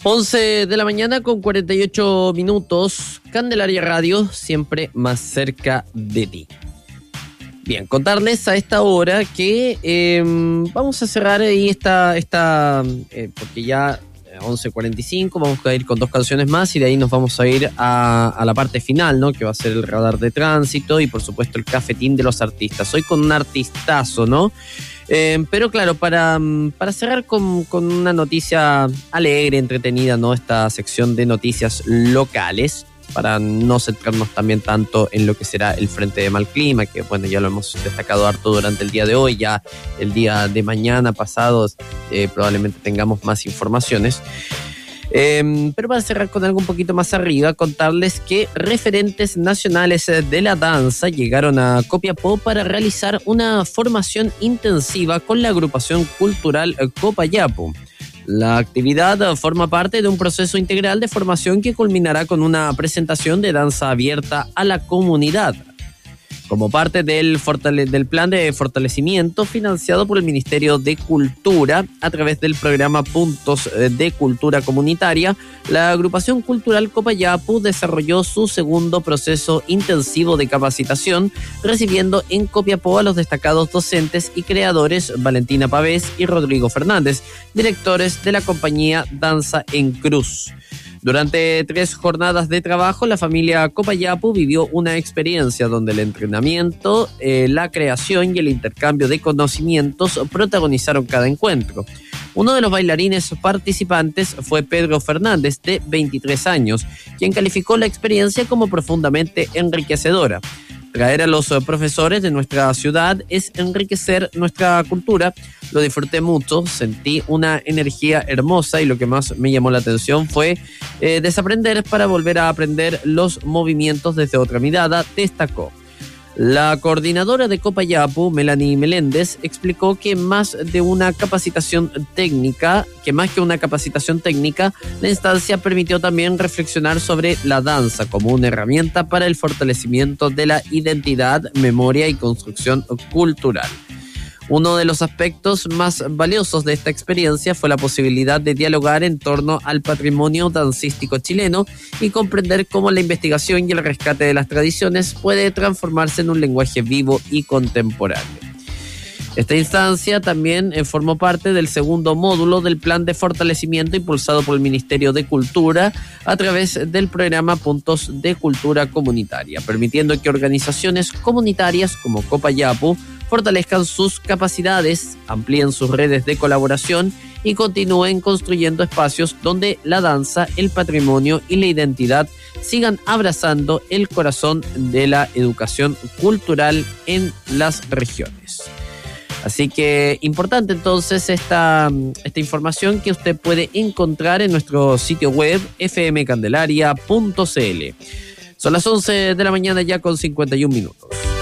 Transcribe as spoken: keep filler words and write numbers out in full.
once de la mañana con cuarenta y ocho minutos. Candelaria Radio, siempre más cerca de ti. Bien, contarles a esta hora que eh, vamos a cerrar ahí esta, esta eh, porque ya once cuarenta y cinco, vamos a ir con dos canciones más y de ahí nos vamos a ir a, a la parte final, ¿no? Que va a ser el radar de tránsito y por supuesto el cafetín de los artistas. Hoy con un artistazo, ¿no? Eh, pero claro, para, para cerrar con, con una noticia alegre, entretenida, ¿no? Esta sección de noticias locales, para no centrarnos también tanto en lo que será el frente de mal clima, que bueno, ya lo hemos destacado harto durante el día de hoy, ya el día de mañana pasado eh, probablemente tengamos más informaciones. Eh, pero para cerrar con algo un poquito más arriba, contarles que referentes nacionales de la danza llegaron a Copiapó para realizar una formación intensiva con la agrupación cultural Copayapo. La actividad forma parte de un proceso integral de formación que culminará con una presentación de danza abierta a la comunidad, como parte del, fortale- del plan de fortalecimiento financiado por el Ministerio de Cultura a través del programa Puntos de Cultura Comunitaria. La agrupación cultural Copayapo desarrolló su segundo proceso intensivo de capacitación, recibiendo en Copiapó a los destacados docentes y creadores Valentina Pavés y Rodrigo Fernández, directores de la compañía Danza en Cruz. Durante tres jornadas de trabajo, la familia Copayapo vivió una experiencia donde el entrenamiento, eh, la creación y el intercambio de conocimientos protagonizaron cada encuentro. Uno de los bailarines participantes fue Pedro Fernández, de veintitrés años, quien calificó la experiencia como profundamente enriquecedora. Traer a los profesores de nuestra ciudad es enriquecer nuestra cultura. Lo disfruté mucho, sentí una energía hermosa y lo que más me llamó la atención fue eh, desaprender para volver a aprender los movimientos desde otra mirada, destacó. La coordinadora de Copayapo, Melanie Meléndez, explicó que más de una capacitación técnica, que más que una capacitación técnica, la instancia permitió también reflexionar sobre la danza como una herramienta para el fortalecimiento de la identidad, memoria y construcción cultural. Uno de los aspectos más valiosos de esta experiencia fue la posibilidad de dialogar en torno al patrimonio dancístico chileno y comprender cómo la investigación y el rescate de las tradiciones puede transformarse en un lenguaje vivo y contemporáneo. Esta instancia también eh, formó parte del segundo módulo del plan de fortalecimiento impulsado por el Ministerio de Cultura a través del programa Puntos de Cultura Comunitaria, permitiendo que organizaciones comunitarias como Copayapo fortalezcan sus capacidades, amplíen sus redes de colaboración y continúen construyendo espacios donde la danza, el patrimonio y la identidad sigan abrazando el corazón de la educación cultural en las regiones. Así que importante entonces esta, esta información que usted puede encontrar en nuestro sitio web f m candelaria punto c l. Son las once de la mañana ya con cincuenta y un minutos.